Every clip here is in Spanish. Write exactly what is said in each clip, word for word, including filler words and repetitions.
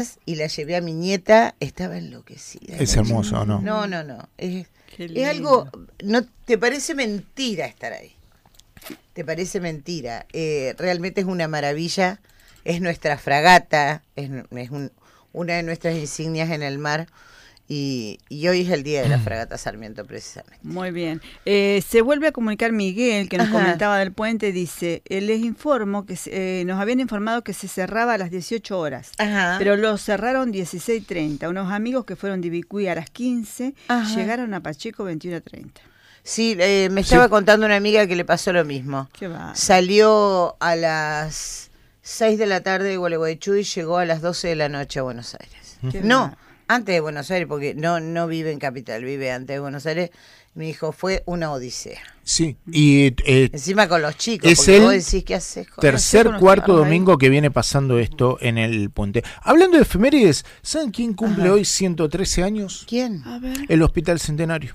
y la llevé a mi nieta, estaba enloquecida. Es hermoso, ¿no? No, no, no. Es, es algo, no te parece mentira estar ahí. Te parece mentira. Eh, realmente es una maravilla. Es nuestra fragata, es, es un, una de nuestras insignias en el mar. Y, y hoy es el día de la fragata Sarmiento, precisamente. Muy bien. Eh, se vuelve a comunicar Miguel, que nos Ajá. comentaba del puente, dice, eh, les informo que eh, nos habían informado que se cerraba a las dieciocho horas, Ajá. pero lo cerraron dieciséis treinta. Unos amigos que fueron de Ibicuí a las quince, Ajá. llegaron a Pacheco veintiuno treinta. Sí, eh, me estaba Sí. contando una amiga que le pasó lo mismo. Qué va. Salió a las seis de la tarde de Gualeguaychú y llegó a las doce de la noche a Buenos Aires. Qué No, va. antes de Buenos Aires, porque no, no vive en Capital, vive antes de Buenos Aires. Me dijo, fue una odisea. Sí, y eh, Encima con los chicos, Es porque el vos decís, ¿qué haces con tercer, con los cuarto chicos ahí. domingo que viene pasando esto en el puente. Hablando de efemérides, ¿saben quién cumple Ajá. hoy ciento trece años? ¿Quién? A ver. El Hospital Centenario.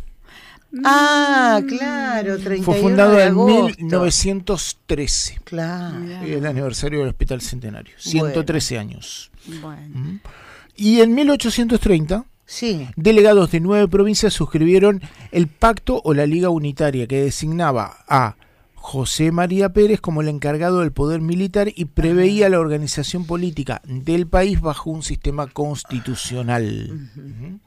Ah, claro, treinta y uno Fue fundado de en agosto. mil novecientos trece. Claro. Mirá. El aniversario del Hospital Centenario. ciento trece años. Bueno. ¿Mm? Y en mil ochocientos treinta, Sí. delegados de nueve provincias suscribieron el pacto o la Liga Unitaria que designaba a José María Pérez como el encargado del poder militar y preveía la organización política del país bajo un sistema constitucional. Ujú.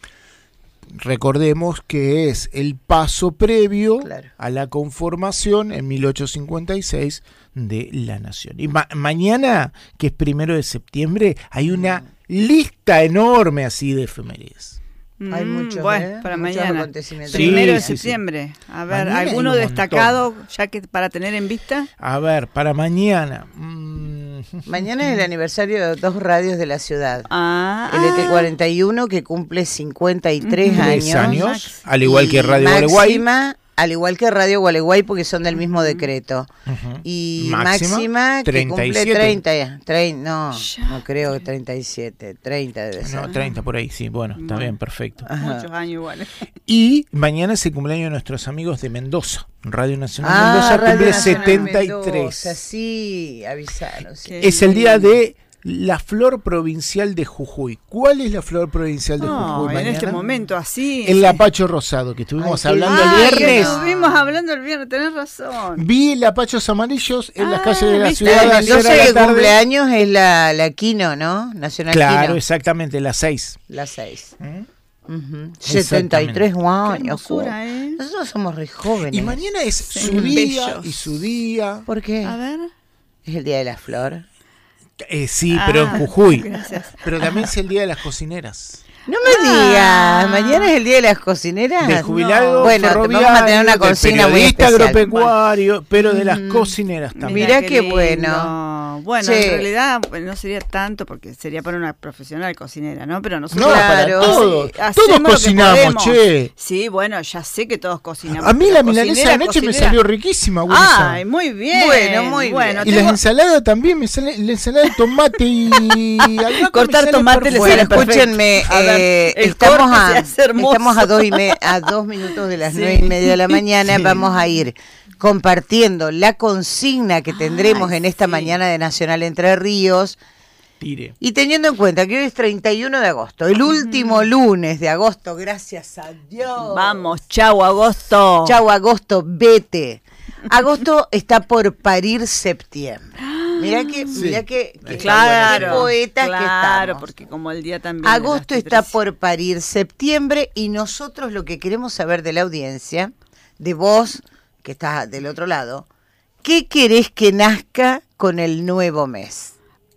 Recordemos que es el paso previo Claro. a la conformación en mil ochocientos cincuenta y seis de la nación. Y ma- mañana, que es primero de septiembre, hay una lista enorme así de efemérides. Hay Mm, muchos, bueno, ¿eh? para Muchos mañana. acontecimientos. Primero de Sí, sí, sí. septiembre. A ver, Mañana hay ¿alguno un destacado ya que para tener en vista? A ver, para mañana. mm, Mañana es el aniversario de dos radios de la ciudad. Ah, El E T cuarenta y uno, que cumple cincuenta y tres Ujú. Tres años. años, al igual que Y Radio Gualeguay. Máxima, al igual que Radio Gualeguay, porque son del mismo decreto. Ujú. Y Máxima, Máxima, que treinta y cumple siete. treinta ya. Trein- no, Ya. no creo que treinta y siete. treinta debe ser. No, treinta por ahí, sí, bueno, está Bueno. bien, perfecto. Ajá. muchos años igual. Y mañana es el cumpleaños de nuestros amigos de Mendoza. Radio Nacional Ah, Mendoza Radio cumple Nacional setenta y Mendoza, tres. sí, avisaron. Sí. Qué Es el día lindo. de la flor provincial de Jujuy. ¿Cuál es la flor provincial de No, Jujuy en mañana? este momento así. El lapacho rosado, que estuvimos Ay, qué hablando el lindo. Ay, que viernes. estuvimos hablando el viernes, tenés razón. Vi lapachos amarillos en las Ah, calles de la ¿viste? ciudad La de ayer Mendoza a la que tarde. cumpleaños es la, la Quino, ¿no? Nacional Claro, Quino. exactamente, las seis. La seis. ¿Mm? Ujú. setenta y tres Qué años. hermosura, ¿eh? Nosotros somos re jóvenes. Y mañana es Sí, su día bellos. y su día. ¿Por qué? A ver. Es el día de la flor. Eh, sí, Ah, pero en Jujuy. gracias. Pero también es el día de las cocineras. No me Ah. digas, mañana es el día de las cocineras. Del jubilado Bueno, te ferroviario, vamos a tener una del consigna muy periodista especial. agropecuario, pero de las cocineras también. Mirá qué lindo. bueno. Bueno, Che. en realidad bueno, no sería tanto porque sería para una profesional cocinera, ¿no? Pero nosotros No, Claro. para todos. hacemos Todos lo que cocinamos, podemos. che. Sí, bueno, ya sé que todos cocinamos. A mí pero la milanesa cocinera, anoche me cocinera. salió riquísima, Wilson. Ay, muy bien. Bueno, muy bueno, Y tengo- la ensalada también, me sale la ensalada de tomate y albahaca Cortar me sale tomate le perfecto. Bueno, sale perfecto. escúchenme, A ver, eh, el estamos, corte a, se hace hermoso. estamos a, dos y me- a dos minutos de las Sí. nueve y media de la mañana. Sí. Vamos a ir compartiendo la consigna que tendremos Ay, en esta sí. mañana de Nacional Entre Ríos. Tire. Y teniendo en cuenta que hoy es treinta y uno de agosto, el último lunes de agosto, gracias a Dios. Vamos, chau, agosto. Chau, agosto, vete. Agosto está por parir septiembre. Mirá que, Sí. mirá que, que Claro, qué poetas que claro, estamos. porque como el día también. de Agosto las está Patricia. por parir septiembre y nosotros lo que queremos saber de la audiencia, de vos que estás del otro lado, ¿qué querés que nazca con el nuevo mes?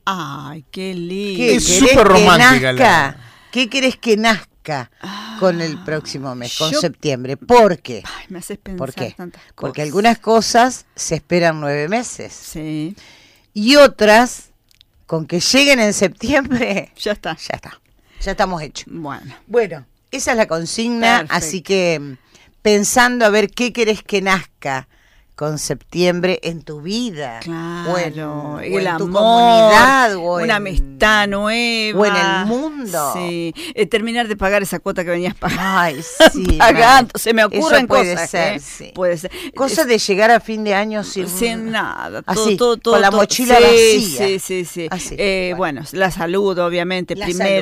Ay, qué lindo. ¿Qué Es querés súper que romántica nazca? la- ¿Qué querés que nazca con el próximo mes, con yo- septiembre? ¿Por qué? Ay, me haces pensar ¿Por qué? tantas cosas. Porque algunas cosas se esperan nueve meses Sí, y otras, con que lleguen en septiembre, ya está. ya está, ya estamos hechos. Bueno, Bueno, esa es la consigna, Perfecto. así que mm, pensando a ver qué querés que nazca con septiembre en tu vida, claro, o en, o el en tu amor, comunidad, o una en, amistad nueva, o en el mundo. Sí, eh, terminar de pagar esa cuota que venías pagando. Ay, sí, pagando, se me ocurren eso puede cosas. Ser, ¿eh? sí. Puede ser. Cosas de llegar a fin de año sin, sin nada, así, todo, todo, con la todo, mochila sí, vacía. Sí, sí, sí. Así, eh, bueno. bueno, la salud, obviamente, la primero. Salud.